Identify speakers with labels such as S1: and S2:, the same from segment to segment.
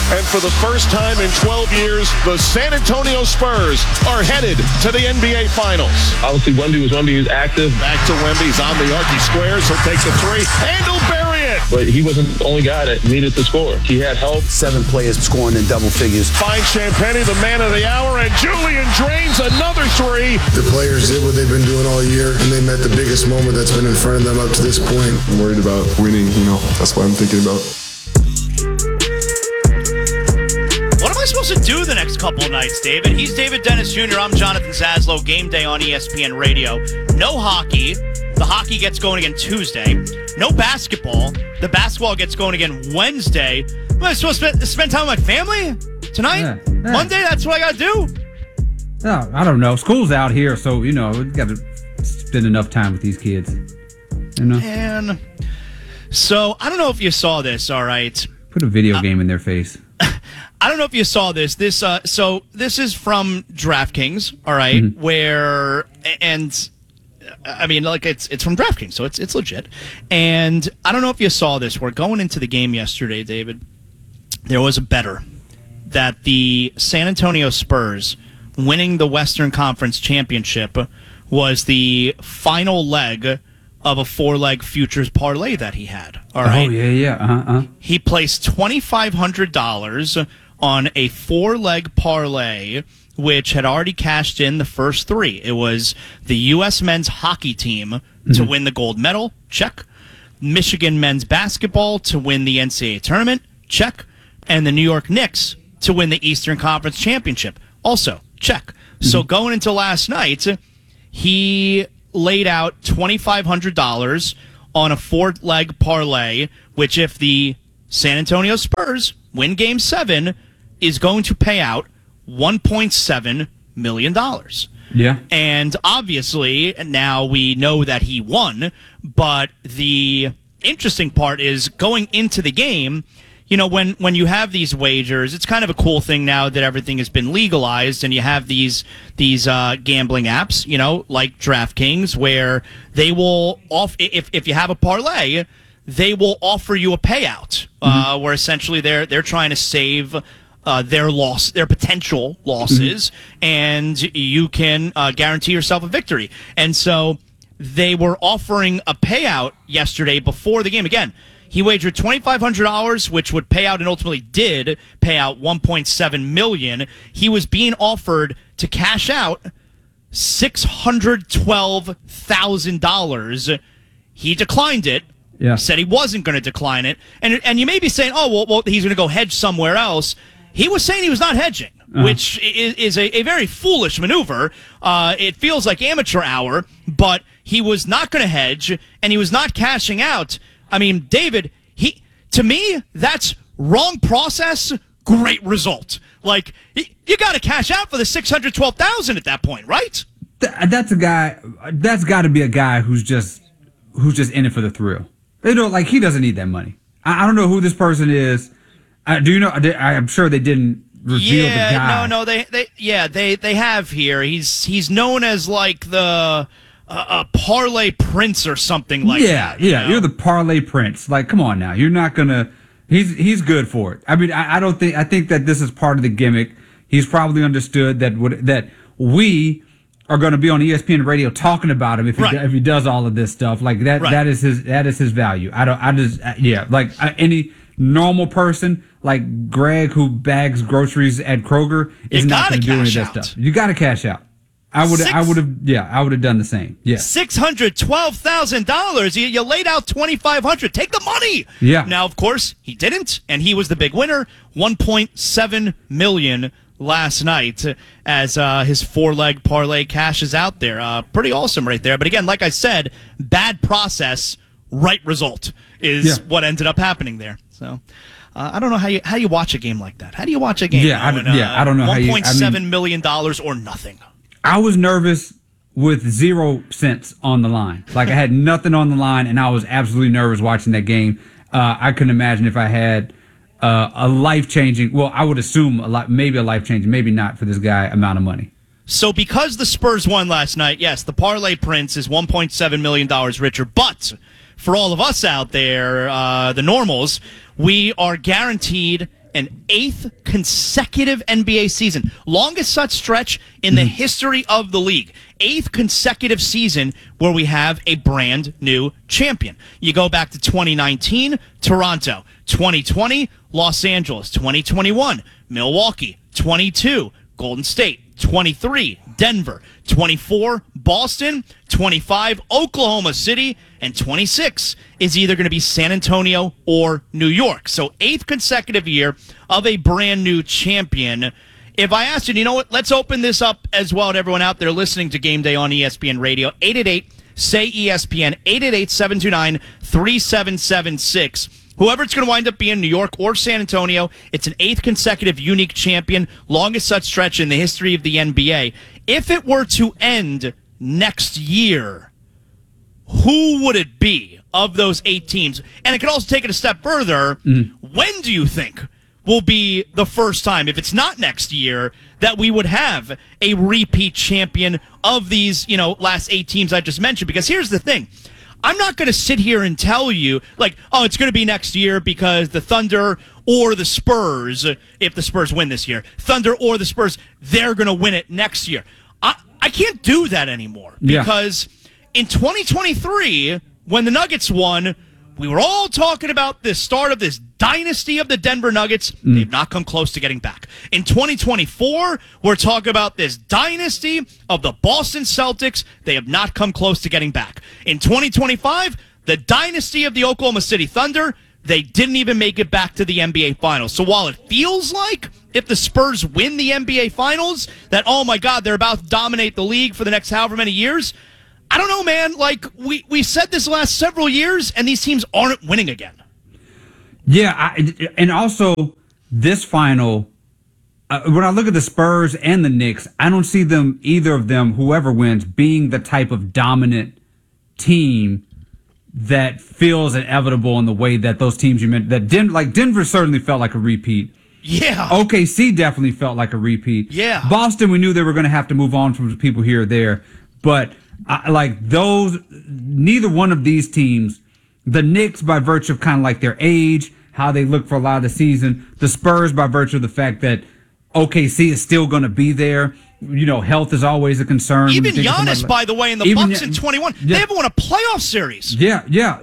S1: And for the first time in 12 years, the San Antonio Spurs are headed to the NBA Finals.
S2: Obviously, Wemby was active.
S1: Back to Wemby. He's on the arc. He squares. He'll take the three. And he'll bury it.
S2: But he wasn't the only guy that needed to score. He had help.
S3: 7 players scoring in double figures.
S1: Finds Champagnie, the man of the hour, and Julian drains another three.
S4: The players did what they've been doing all year, and they met the biggest moment that's been in front of them up to this point.
S5: I'm worried about winning, That's what I'm thinking about.
S6: What am I supposed to do the next couple of nights, David? He's David Dennis Jr. I'm Jonathan Zaslow. Game day on ESPN Radio. No hockey. The hockey gets going again Tuesday. No basketball. The basketball gets going again Wednesday. Am I supposed to spend time with my family tonight?
S7: Yeah.
S6: Monday? That's what I got to do?
S7: No, I don't know. School's out here, so, we've got to spend enough time with these kids.
S6: Man. So, I don't know if you saw this, all right?
S7: Put a video game in their face.
S6: I don't know if you saw this. This is from DraftKings, all right, where, and I mean, like, it's from DraftKings, so it's legit. And I don't know if you saw this. We're going into the game yesterday, David. There was a bettor that the San Antonio Spurs winning the Western Conference Championship was the final leg of a 4-leg futures parlay that he had. All right.
S7: Oh, yeah.
S6: He placed $2,500 on a 4-leg parlay, which had already cashed in the first 3. It was the U.S. men's hockey team to win the gold medal, check. Michigan men's basketball to win the NCAA tournament, check. And the New York Knicks to win the Eastern Conference Championship, also, check. So going into last night, he laid out $2,500 on a 4-leg parlay, which if the San Antonio Spurs win Game 7, is going to pay out $1.7 million.
S7: Yeah.
S6: And obviously, now we know that he won, but the interesting part is going into the game, when you have these wagers, it's kind of a cool thing now that everything has been legalized and you have these gambling apps, like DraftKings, where they will if you have a parlay, they will offer you a payout, where essentially they're trying to save their potential losses, and you can guarantee yourself a victory. And so they were offering a payout yesterday before the game. Again, he wagered $2,500, which would pay out and ultimately did pay out $1.7 million. He was being offered to cash out $612,000. He declined it.
S7: Yeah.
S6: Said he wasn't going to decline it. And you may be saying, well, he's going to go hedge somewhere else. He was saying he was not hedging, which is a very foolish maneuver. It feels like amateur hour, but he was not going to hedge, and he was not cashing out. I mean, David, to me, that's wrong process, great result. Like, you got to cash out for the $612,000 at that point, right?
S7: That's a guy. That's got to be a guy who's just in it for the thrill. Like, he doesn't need that money. I don't know who this person is. Do you know? I'm sure they didn't reveal the guy.
S6: No, they have here. He's known as like the parlay prince or something like that.
S7: Yeah, you're the parlay prince. Like, come on now, you're not gonna. He's good for it. I mean, I don't think. I think that this is part of the gimmick. He's probably understood that we are going to be on ESPN Radio talking about him if he does all of this stuff like that. Right. That is his value. Any normal person like Greg who bags groceries at Kroger is not going to do any of that stuff. You got to cash out. I would have done the same. Yeah.
S6: $612,000. You laid out $2,500. Take the money.
S7: Yeah.
S6: Now, of course, he didn't, and he was the big winner. $1.7 million last night as his 4-leg parlay cashes out there. Pretty awesome right there. But again, like I said, bad process, right result is what ended up happening there. So I don't know how you watch a game like that. How do you watch a game?
S7: I don't know how you.
S6: $1.7 million or nothing.
S7: I was nervous with 0 cents on the line. Like, I had nothing on the line, and I was absolutely nervous watching that game. I couldn't imagine if I had a life-changing, well, I would assume maybe a life-changing, maybe not for this guy, amount of money.
S6: So because the Spurs won last night, yes, the parlay prince is $1.7 million richer. But for all of us out there, the normals, we are guaranteed an 8th consecutive NBA season. Longest such stretch in the history of the league. 8th consecutive season where we have a brand new champion. You go back to 2019, Toronto. 2020, Los Angeles. 2021, Milwaukee. 22, Golden State. 23, Denver. 24, Boston. 25, Oklahoma City. And 26 is either going to be San Antonio or New York. So 8th consecutive year of a brand new champion. If I asked you know what, let's open this up as well to everyone out there listening to Game Day on ESPN Radio. 888-SAY-ESPN, 888-729-3776. Whoever it's going to wind up being, New York or San Antonio, it's an 8th consecutive unique champion, longest such stretch in the history of the NBA. If it were to end next year, who would it be of those 8 teams? And it could also take it a step further. When do you think will be the first time, if it's not next year, that we would have a repeat champion of these, last 8 teams I just mentioned? Because here's the thing. I'm not going to sit here and tell you, it's going to be next year because the Thunder or the Spurs, if the Spurs win this year, Thunder or the Spurs, they're going to win it next year. I can't do that anymore because in 2023, when the Nuggets won, we were all talking about the start of this dynasty of the Denver Nuggets. They've not come close to getting back. In 2024, we're talking about this dynasty of the Boston Celtics. They have not come close to getting back. In 2025, the dynasty of the Oklahoma City Thunder. They didn't even make it back to the NBA Finals. So while it feels like if the Spurs win the NBA Finals, that, oh my God, they're about to dominate the league for the next however many years, I don't know, man. We said this the last several years, and these teams aren't winning again.
S7: Yeah, and also this final, when I look at the Spurs and the Knicks, I don't see them, either of them, whoever wins, being the type of dominant team that feels inevitable in the way that those teams you mentioned, that Denver certainly felt like a repeat.
S6: Yeah.
S7: OKC definitely felt like a repeat.
S6: Yeah.
S7: Boston, we knew they were going to have to move on from people here or there, but neither one of these teams, the Knicks by virtue of kind of like their age, how they look for a lot of the season, the Spurs by virtue of the fact that OKC is still going to be there. Health is always a concern.
S6: Even Giannis, by the way, in the Bucks in 21, they haven't won a playoff series.
S7: Yeah.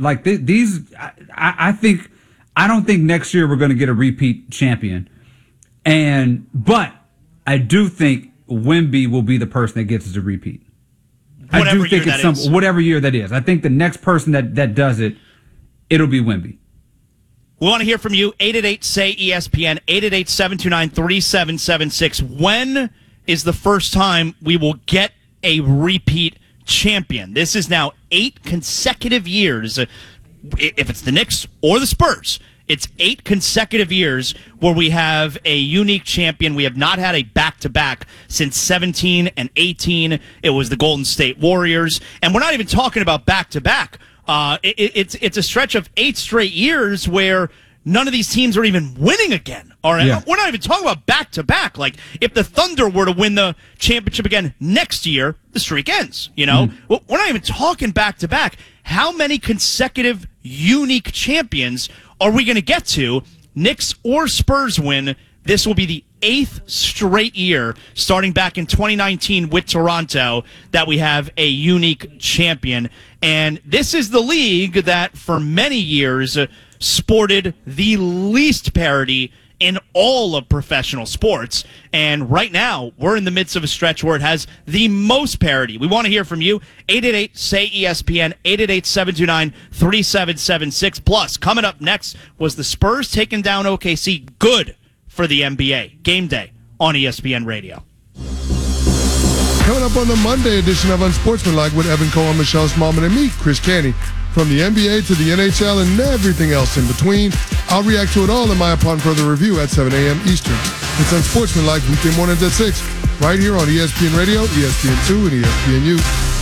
S7: I don't think next year we're going to get a repeat champion. But I do think Wemby will be the person that gets us a repeat.
S6: Whatever year that is.
S7: I think the next person that does it, it'll be Wemby.
S6: We want to hear from you. 888-SAY-ESPN, 888-729-3776. When is the first time we will get a repeat champion? This is now 8 consecutive years. If it's the Knicks or the Spurs, it's 8 consecutive years where we have a unique champion. We have not had a back-to-back since 17 and 18. It was the Golden State Warriors. And we're not even talking about back-to-back. It's a stretch of 8 straight years where none of these teams are even winning again. All right, We're not even talking about back-to-back. Like, if the Thunder were to win the championship again next year, the streak ends, We're not even talking back-to-back. How many consecutive unique champions are we going to get to? Knicks or Spurs win, this will be the 8th straight year, starting back in 2019 with Toronto, that we have a unique champion. And this is the league that for many years sported the least parity in all of professional sports. And right now, we're in the midst of a stretch where it has the most parity. We want to hear from you. 888-SAY-ESPN, 888-729-3776. Plus, coming up next was the Spurs taking down OKC. Good for the NBA. Game Day on ESPN Radio.
S4: Coming up on the Monday edition of Unsportsmanlike with Evan Cohen, Michelle Smallman, and me, Chris Canty. From the NBA to the NHL and everything else in between, I'll react to it all in my upon further review at 7 a.m. Eastern. It's Unsportsmanlike weekday mornings at 6, right here on ESPN Radio, ESPN2, and ESPNU.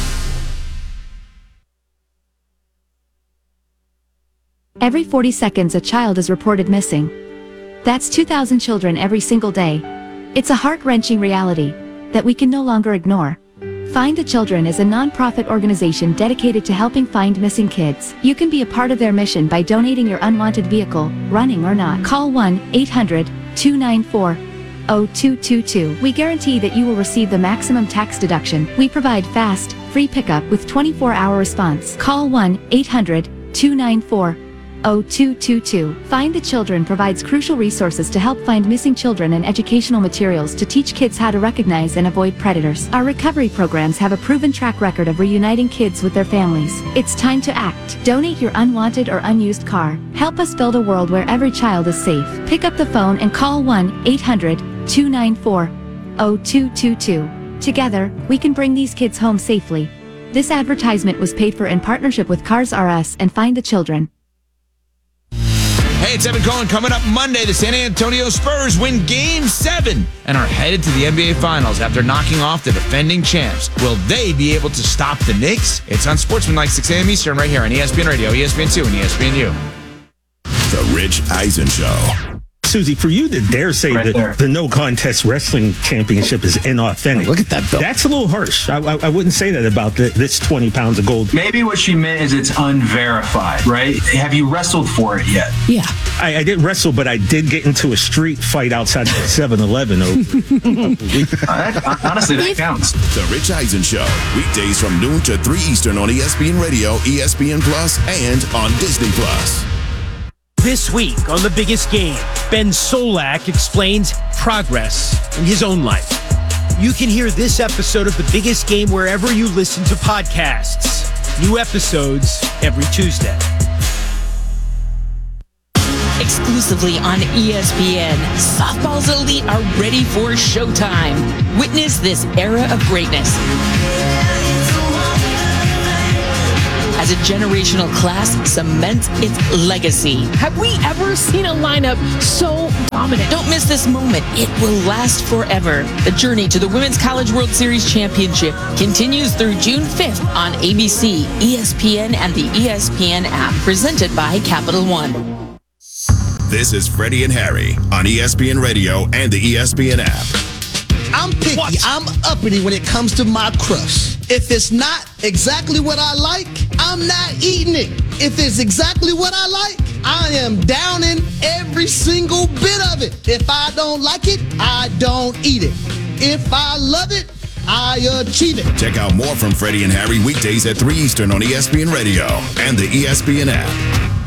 S8: Every 40 seconds a child is reported missing. That's 2,000 children every single day. It's a heart-wrenching reality that we can no longer ignore. Find the Children is a non-profit organization dedicated to helping find missing kids. You can be a part of their mission by donating your unwanted vehicle, running or not. Call 1-800 800-294-0222. We guarantee that you will receive the maximum tax deduction. We provide fast, free pickup with 24-hour response. Call 1-800-294-0222. Find the Children provides crucial resources to help find missing children and educational materials to teach kids how to recognize and avoid predators. Our recovery programs have a proven track record of reuniting kids with their families. It's time to act. Donate your unwanted or unused car. Help us build a world where every child is safe. Pick up the phone and call 1-800-294-0222. Together, we can bring these kids home safely. This advertisement was paid for in partnership with Cars R Us and Find the Children.
S9: Hey, it's Evan Cohen. Coming up Monday, the San Antonio Spurs win Game 7 and are headed to the NBA Finals after knocking off the defending champs. Will they be able to stop the Knicks? It's on Sportsmanlike 6 a.m. Eastern right here on ESPN Radio, ESPN2, and ESPNU.
S10: The Rich Eisen Show.
S11: Susie, for you to dare say that the no contest wrestling championship is inauthentic.
S3: Look at that belt.
S11: That's a little harsh. I wouldn't say that about this 20 pounds of gold.
S12: Maybe what she meant is it's unverified, right? Have you wrestled for it yet?
S3: Yeah.
S11: I didn't wrestle, but I did get into a street fight outside of 7-Eleven over.
S12: Honestly, that counts.
S10: The Rich Eisen Show. Weekdays from noon to 3 Eastern on ESPN Radio, ESPN Plus, and on Disney Plus.
S13: This week on The Biggest Game, Ben Solak explains progress in his own life. You can hear this episode of The Biggest Game wherever you listen to podcasts. New episodes every Tuesday.
S14: Exclusively on ESPN, softball's elite are ready for showtime. Witness this era of greatness as a generational class cements its legacy. Have we ever seen a lineup so dominant? Don't miss this moment. It will last forever. The journey to the Women's College World Series Championship continues through June 5th on ABC, ESPN, and the ESPN app, presented by Capital One.
S10: This is Freddie and Harry on ESPN Radio and the ESPN app.
S15: I'm picky. I'm uppity when it comes to my crust. If it's not exactly what I like, I'm not eating it. If it's exactly what I like, I am downing every single bit of it. If I don't like it, I don't eat it. If I love it, I achieve it.
S10: Check out more from Freddie and Harry weekdays at 3 Eastern on ESPN Radio and the ESPN app.